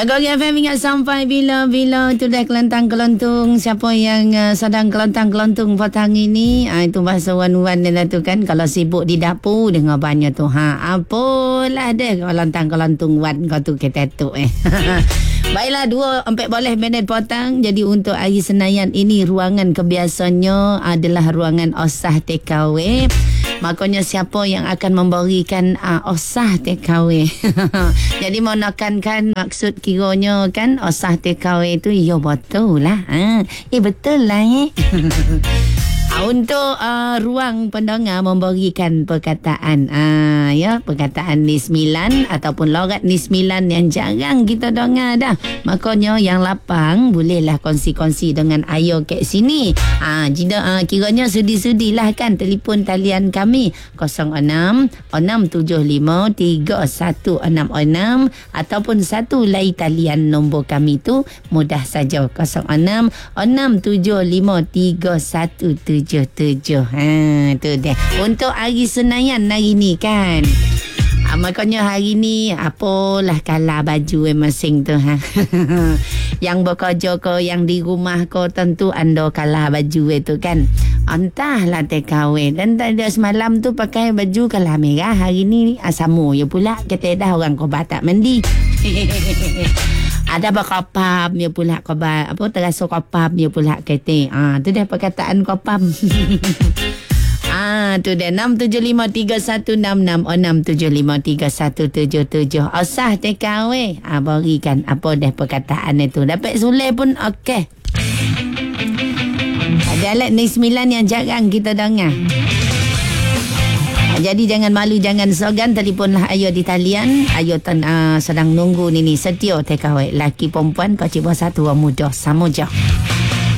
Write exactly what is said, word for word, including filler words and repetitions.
Jaga F M ingat sampai bila-bila tu dah kelentang-kelentung. Siapa yang uh, sedang kelentang-kelentung petang ini, uh, itu bahasa wan-wan dia tu kan. Kalau sibuk di dapur dengan banyak tu, ha, apalah dia kelentang-kelentung wan kau tu kita tu eh. Baiklah, dua empat boleh minit potang. Jadi untuk hari Senayan ini, ruangan kebiasaannya adalah ruangan osah takeaway. Makanya siapa yang akan memberikan uh, osah takeaway. Jadi mau nekankan maksud kiranya kan osah takeaway tu, ya betul lah. Ha. Eh betul lah eh. Untuk uh, ruang pendengar memberikan perkataan uh, ya, perkataan ni sembilan ataupun logat ni sembilan yang jarang kita dengar dah. Makanya yang lapang bolehlah kongsi-kongsi dengan Ayo kat sini. Ah, jika uh, kiranya sudi-sudilah kan, telefon talian kami kosong enam enam tujuh lima tiga satu enam enam ataupun satu lagi talian nombor kami tu mudah saja kosong enam enam tujuh lima tiga satu tujuh tujuh. Ha, tu dia. Untuk hari Senayan hari ni kan. Ha, makanya hari ni apalah kalah baju eh, masing tu ha. Yang bekerja ke, yang di rumah ke, tentu anda kalah baju itu kan. Entahlah takeaway. Dan tadi semalam tu pakai baju kalah merah, hari ni asamu ya pula. Kata dah orang kau batak mandi. Ada berkopam dia pula kobar, apa terasa kopam dia pula kata. Ah, tu dia perkataan kopam. Ah, tu dia enam tujuh lima tiga satu enam enam enam tujuh lima tiga satu tujuh tujuh. Osah takeaway. Ah, berikan apa dah perkataan itu. Dapat sulai pun okey. Ada alat ni sembilan yang jarang kita dengar. Jadi jangan malu, jangan sogan. Telefonlah Ayo di talian. Ayo ten, uh, sedang nunggu ni ni. Setia takeaway. Laki perempuan kau cuba satu orang muda. Sama je.